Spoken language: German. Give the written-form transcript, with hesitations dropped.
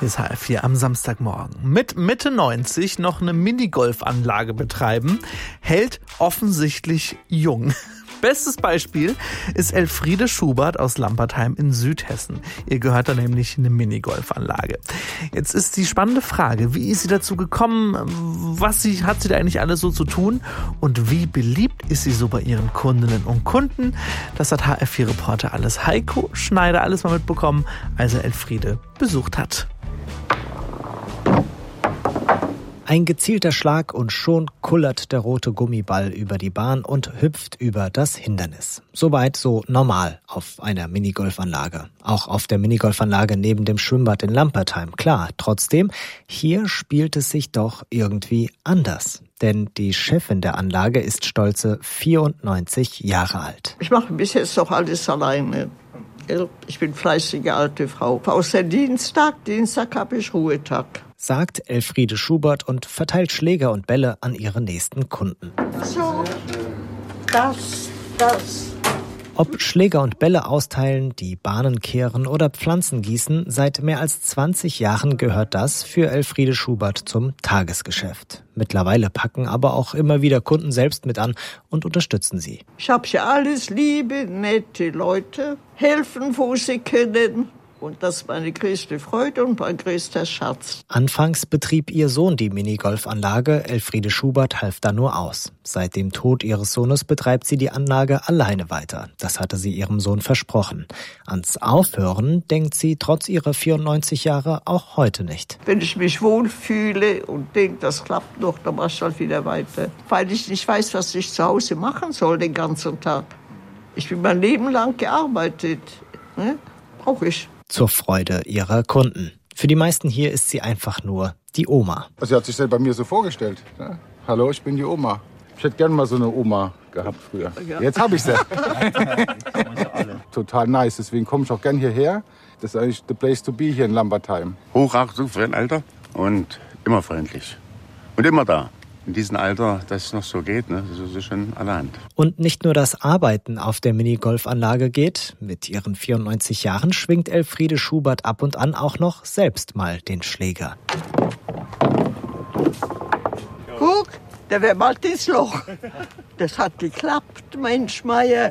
Hier ist HR4 am Samstagmorgen. Mit Mitte 90 noch eine Minigolfanlage betreiben, hält offensichtlich jung. Bestes Beispiel ist Elfriede Schubert aus Lampertheim in Südhessen. Ihr gehört da nämlich eine Minigolfanlage. Jetzt ist die spannende Frage, wie ist sie dazu gekommen? Hat sie da eigentlich alles so zu tun? Und wie beliebt ist sie so bei ihren Kundinnen und Kunden? Das hat HR4-Reporter alles Heiko Schneider alles mal mitbekommen, als er Elfriede besucht hat. Ein gezielter Schlag und schon kullert der rote Gummiball über die Bahn und hüpft über das Hindernis. Soweit so normal auf einer Minigolfanlage. Auch auf der Minigolfanlage neben dem Schwimmbad in Lampertheim. Klar, trotzdem, hier spielt es sich doch irgendwie anders. Denn die Chefin der Anlage ist stolze 94 Jahre alt. Ich mache bis jetzt doch alles alleine. Ich bin fleißige alte Frau. Außer Dienstag habe ich Ruhetag. Sagt Elfriede Schubert und verteilt Schläger und Bälle an ihre nächsten Kunden. So, das. Ob Schläger und Bälle austeilen, die Bahnen kehren oder Pflanzen gießen, seit mehr als 20 Jahren gehört das für Elfriede Schubert zum Tagesgeschäft. Mittlerweile packen aber auch immer wieder Kunden selbst mit an und unterstützen sie. Ich habe ja alles liebe, nette Leute, helfen, wo sie können. Und das ist meine größte Freude und mein größter Schatz. Anfangs betrieb ihr Sohn die Minigolfanlage. Elfriede Schubert half da nur aus. Seit dem Tod ihres Sohnes betreibt sie die Anlage alleine weiter. Das hatte sie ihrem Sohn versprochen. Ans Aufhören denkt sie trotz ihrer 94 Jahre auch heute nicht. Wenn ich mich wohlfühle und denke, das klappt noch, dann mache ich halt wieder weiter. Weil ich nicht weiß, was ich zu Hause machen soll den ganzen Tag. Ich bin mein Leben lang gearbeitet. Brauche ich. Zur Freude ihrer Kunden. Für die meisten hier ist sie einfach nur die Oma. Sie hat sich selbst bei mir so vorgestellt. Ja? Hallo, ich bin die Oma. Ich hätte gerne mal so eine Oma gehabt früher. Ja. Jetzt habe ich sie. Total nice, deswegen komme ich auch gern hierher. Das ist eigentlich the place to be hier in Lampertheim. Hochachtung für ein Alter und immer freundlich. Und immer da. In diesem Alter, dass es noch so geht, ne? Das ist schon allerhand. Und nicht nur das Arbeiten auf der Minigolfanlage geht. Mit ihren 94 Jahren schwingt Elfriede Schubert ab und an auch noch selbst mal den Schläger. Guck, der wäre bald ins Loch. Das hat geklappt, Mensch, Meier.